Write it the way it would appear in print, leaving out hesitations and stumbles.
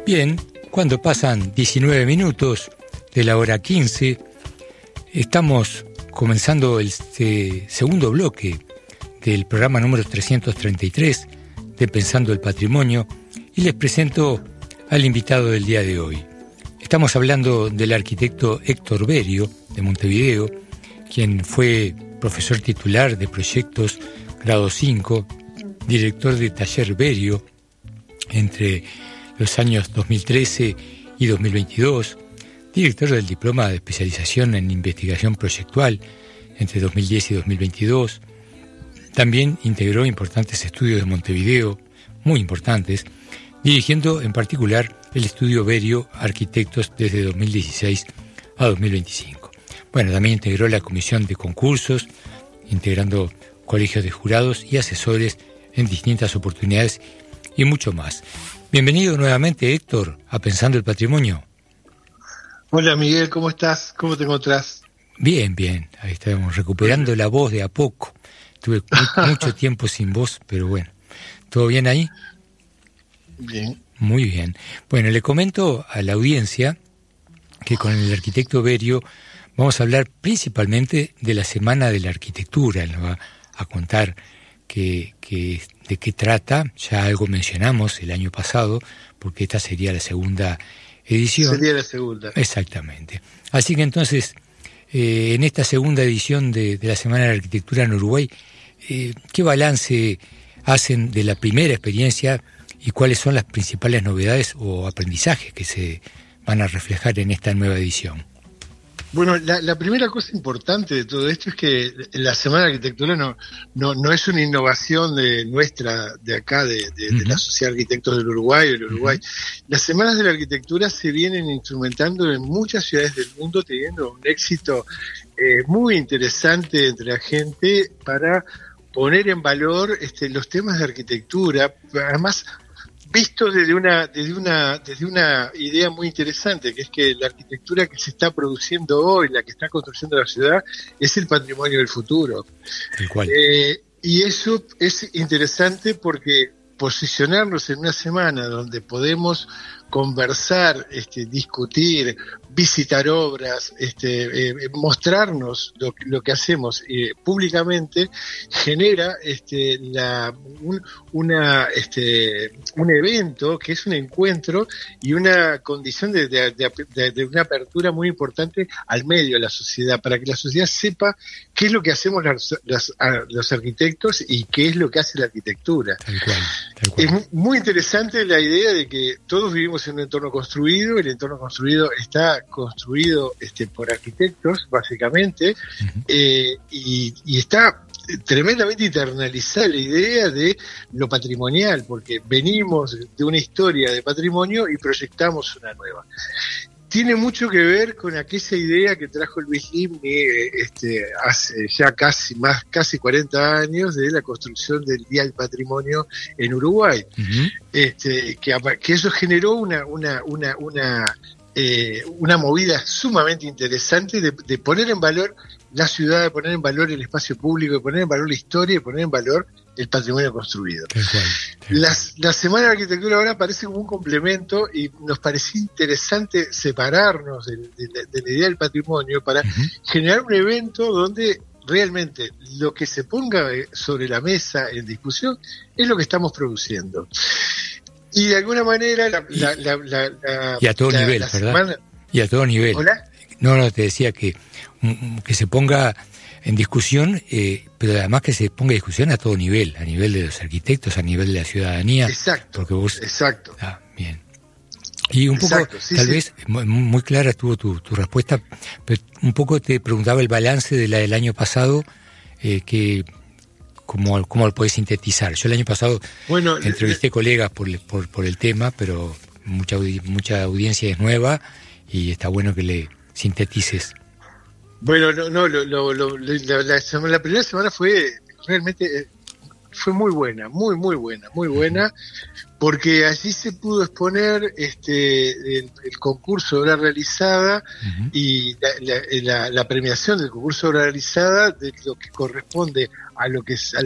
Bien, cuando pasan 19 minutos de la hora 15, estamos comenzando el segundo bloque del programa número 333 de Pensando el Patrimonio y les presento al invitado del día de hoy. Estamos hablando del arquitecto Héctor Berio, de Montevideo, quien fue profesor titular de proyectos grado 5, director de taller Berio entre los años 2013 y 2022, director del diploma de especialización en investigación proyectual entre 2010 y 2022. También integró importantes estudios de Montevideo, muy importantes, dirigiendo en particular el estudio Berio Arquitectos desde 2016 a 2025. Bueno, también integró la comisión de concursos, integrando colegios de jurados y asesores en distintas oportunidades y mucho más. Bienvenido nuevamente, Héctor, a Pensando el Patrimonio. Hola, Miguel, ¿cómo estás? ¿Cómo te encontrás? Bien, bien. Ahí estamos recuperando la voz de a poco. Tuve mucho tiempo sin voz, pero bueno. ¿Todo bien ahí? Bien. Muy bien. Bueno, le comento a la audiencia que con el arquitecto Berio vamos a hablar principalmente de la Semana de la Arquitectura. Nos va a contar de qué trata. Ya algo mencionamos el año pasado, porque esta sería la segunda edición. Sería la segunda. Exactamente. Así que entonces, en esta segunda edición de la Semana de la Arquitectura en Uruguay, ¿qué balance hacen de la primera experiencia y cuáles son las principales novedades o aprendizajes que se van a reflejar en esta nueva edición? Bueno, la primera cosa importante de todo esto es que la Semana de Arquitectura no es una innovación de nuestra, de acá, de la Sociedad de Arquitectos del Uruguay o del Uruguay. Las Semanas de la Arquitectura se vienen instrumentando en muchas ciudades del mundo, teniendo un éxito muy interesante entre la gente para poner en valor los temas de arquitectura, además visto desde una idea muy interesante, que es que la arquitectura que se está produciendo hoy, la que está construyendo la ciudad, es el patrimonio del futuro. Y eso es interesante porque posicionarnos en una semana donde podemos conversar, discutir, visitar obras, mostrarnos lo que hacemos públicamente, genera un evento que es un encuentro y una condición de una apertura muy importante al medio de la sociedad, para que la sociedad sepa qué es lo que hacemos los arquitectos y qué es lo que hace la arquitectura. Tal cual. Es muy interesante la idea de que todos vivimos en un entorno construido. El entorno construido está construido por arquitectos, básicamente, y está tremendamente internalizada la idea de lo patrimonial, porque venimos de una historia de patrimonio y proyectamos una nueva. Tiene mucho que ver con aquella idea que trajo Luis Limni hace ya casi 40 años de la construcción del Día del Patrimonio en Uruguay. Que eso generó una movida sumamente interesante de poner en valor la ciudad, de poner en valor el espacio público, de poner en valor la historia, de poner en valor el patrimonio construido. La Semana de la Arquitectura ahora parece como un complemento y nos parecía interesante separarnos de la idea del patrimonio para generar un evento donde realmente lo que se ponga sobre la mesa en discusión es lo que estamos produciendo. Y de alguna manera y a todo nivel, ¿verdad? Semana... Y a todo nivel. ¿Hola? No, te decía que se ponga en discusión, pero además que se ponga en discusión a todo nivel, a nivel de los arquitectos, a nivel de la ciudadanía. Exacto, porque vos... exacto. Bien. Y un poco, vez, muy clara estuvo tu respuesta, pero un poco te preguntaba el balance de la del año pasado, ¿cómo lo podés sintetizar? Yo el año pasado entrevisté colegas por el tema, pero mucha audiencia es nueva y está bueno que le sintetices. Bueno, la primera semana fue realmente muy buena, muy buena, porque allí se pudo exponer el concurso de obra realizada y la premiación del concurso de obra realizada, de lo que corresponde a lo que